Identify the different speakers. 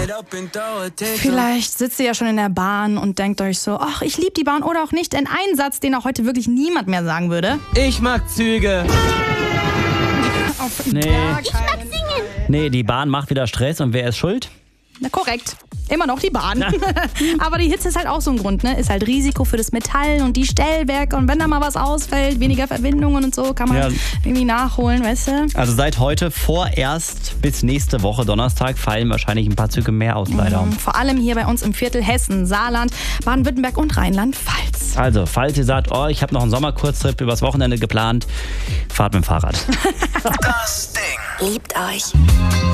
Speaker 1: Vielleicht sitzt ihr ja schon in der Bahn und denkt euch so, ach, ich liebe die Bahn oder auch nicht. Denn ein Satz, den auch heute wirklich niemand mehr sagen würde.
Speaker 2: Ich mag Züge.
Speaker 3: Nee.
Speaker 4: Ich mag singen.
Speaker 3: Nee, die Bahn macht wieder Stress und wer ist schuld?
Speaker 1: Na, korrekt. Immer noch die Bahn. Aber die Hitze ist halt auch so ein Grund, ne? Ist halt Risiko für das Metall und die Stellwerke. Und wenn da mal was ausfällt, weniger Verbindungen und so, kann man irgendwie nachholen, weißt du?
Speaker 3: Also seit heute vorerst bis nächste Woche Donnerstag fallen wahrscheinlich ein paar Züge mehr aus, leider.
Speaker 1: Vor allem hier bei uns im Viertel Hessen, Saarland, Baden-Württemberg und Rheinland-Pfalz.
Speaker 3: Also, falls ihr sagt, oh, ich habe noch einen Sommerkurztrip übers Wochenende geplant, fahrt mit dem Fahrrad.
Speaker 5: Das Ding.
Speaker 4: Liebt euch.